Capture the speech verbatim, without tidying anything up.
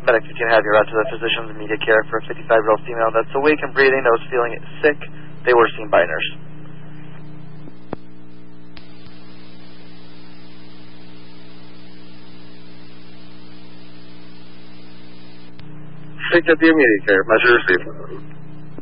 FedEx fifteen have you route to the physician's immediate care for a fifty-five-year-old female that's awake and breathing, that was feeling sick. They were seen by a nurse. Take at the immediate care. Measure received.